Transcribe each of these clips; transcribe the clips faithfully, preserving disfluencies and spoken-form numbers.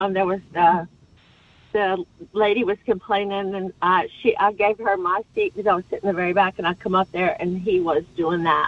and there was uh, the lady was complaining, and uh, she I gave her my seat because I was sitting in the very back, and I come up there, and he was doing that.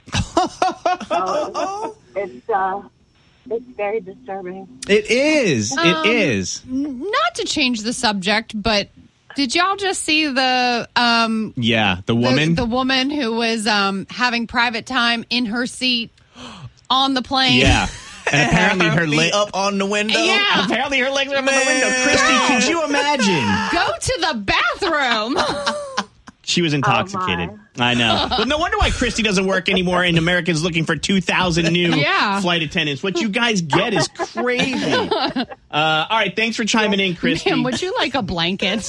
So it's uh, it's very disturbing. It is. It Um, is. Not to change the subject, but did y'all just see the um Yeah, the woman. the, the woman who was um having private time in her seat on the plane? yeah. And apparently her feet leg up on the window. Yeah. Apparently her legs are up on the Man. window. Christy, could you imagine? Go to the bathroom. She was intoxicated. Oh, I know. But no wonder why Christy doesn't work anymore and Americans looking for two thousand new Yeah. flight attendants. What you guys get is crazy. Uh, all right, thanks for chiming in, Christy. Ma'am, would you like a blanket?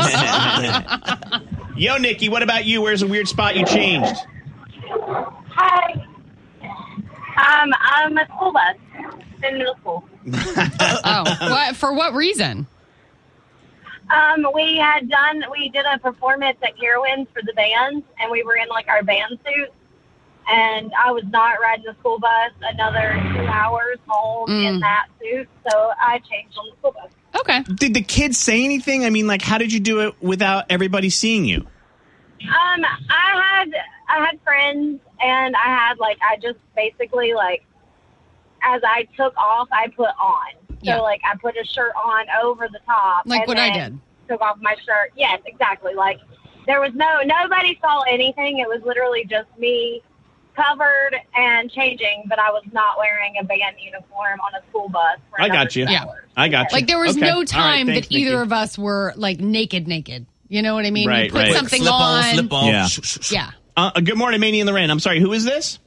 Yo, Nikki, what about you? Where's a weird spot you changed? Hi. Um, I'm a school bus in middle school. Oh, what, for what reason? Um, we had done, we did a performance at Carowinds for the bands, and we were in like our band suits, and I was not riding the school bus another two hours home Mm. in that suit, so I changed on the school bus. Okay. Did the kids say anything? I mean, like, how did you do it without everybody seeing you? Um, I had, I had friends, and I had like, I just basically like, as I took off, I put on. So, Yeah. like, I put a shirt on over the top. Like and what I then did. Took off my shirt. Yes, exactly. Like, there was no, nobody saw anything. It was literally just me covered and changing, but I was not wearing a band uniform on a school bus for I another got you. two Yeah. hours. I got you. Like there was Okay. All no right, time thanks, that either Nikki. of us were like naked, naked. You know what I mean? Right, we put right. something slip on. on, slip on. Yeah. Sh- sh- sh- Yeah. Uh, uh, good morning, Manny and Lorraine. I'm sorry, who is this?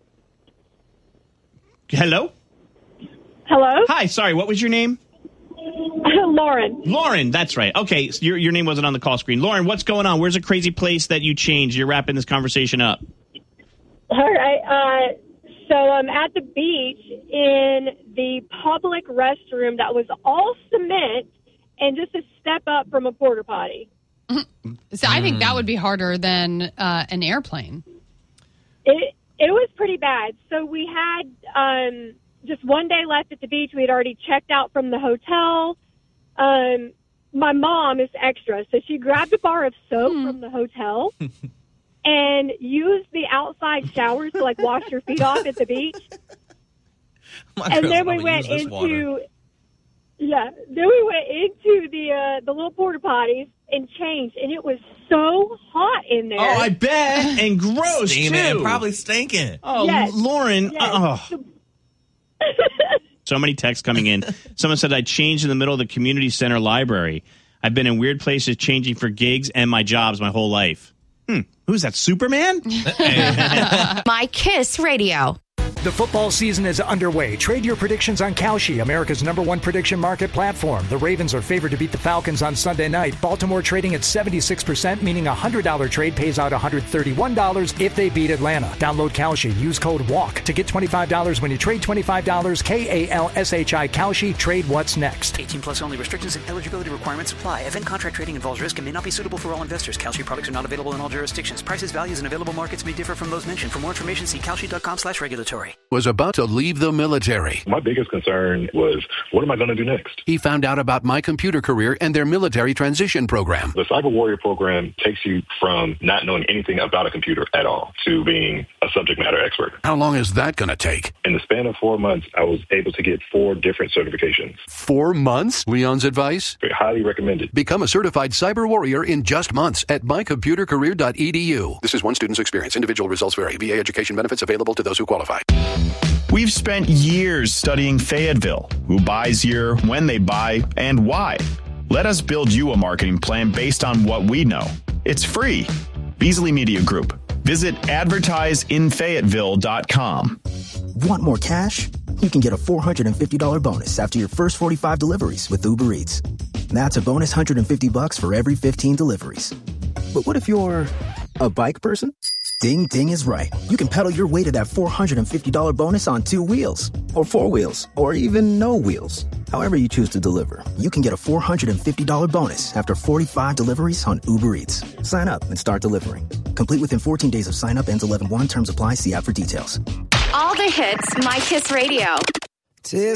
Hello? Hello? Hi, sorry, what was your name? Lauren. Lauren, that's right. Okay, so your, your name wasn't on the call screen. Lauren, what's going on? Where's a crazy place that you changed? You're wrapping this conversation up. All right. Uh, so I'm at the beach in the public restroom that was all cement and just a step up from a porta potty. So I think that would be harder than uh, an airplane. It it was pretty bad. So we had um, just one day left at the beach. We had already checked out from the hotel. Um, my mom is extra, so she grabbed a bar of soap from the hotel and used the outside showers to like wash your feet off at the beach. My And girl's then we gonna went use this water. into yeah. Then we went into the uh, the little porta potties and changed, and it was so hot in there. Oh, I bet. And gross, Steaming too. and probably stinking. Oh, Yes. Lauren. Yes. Oh. So many texts coming in. Someone said I changed in the middle of the community center library. I've been in weird places changing for gigs and my jobs my whole life. Hmm. Who's that, Superman? My Kiss Radio. The football season is underway. Trade your predictions on Kalshi, America's number one prediction market platform. The Ravens are favored to beat the Falcons on Sunday night. Baltimore trading at seventy-six percent, meaning a one hundred dollars trade pays out one hundred thirty-one dollars if they beat Atlanta. Download Kalshi. Use code WALK to get twenty-five dollars when you trade twenty-five dollars. K A L S H I Kalshi. Trade what's next. eighteen plus only. Restrictions and eligibility requirements apply. Event contract trading involves risk and may not be suitable for all investors. Kalshi products are not available in all jurisdictions. Prices, values, and available markets may differ from those mentioned. For more information, see kalshi.com slash regulatory. Was about to leave the military. My biggest concern was, what am I going to do next? He found out about My Computer Career and their military transition program. The Cyber Warrior program takes you from not knowing anything about a computer at all to being a subject matter expert. How long is that going to take? In the span of four months, I was able to get four different certifications. Four months? Leon's advice? Highly recommended. Become a certified cyber warrior in just months at my computer career dot e d u. This is one student's experience. Individual results vary. V A education benefits available to those who qualify. We've spent years studying Fayetteville, who buys here, when they buy, and why. Let us build you a marketing plan based on what we know. It's free. Beasley Media Group. Visit advertise in fayetteville dot com. Want more cash? You can get a four hundred fifty dollars bonus after your first forty-five deliveries with Uber Eats. That's a bonus one hundred fifty bucks for every fifteen deliveries. But what if you're a bike person? Ding Ding is right. You can pedal your way to that four hundred fifty dollars bonus on two wheels, or four wheels, or even no wheels. However you choose to deliver, you can get a four hundred fifty dollars bonus after forty-five deliveries on Uber Eats. Sign up and start delivering. Complete within fourteen days of sign up. Ends eleven one. Terms apply. See app for details. All the hits, My Kiss Radio.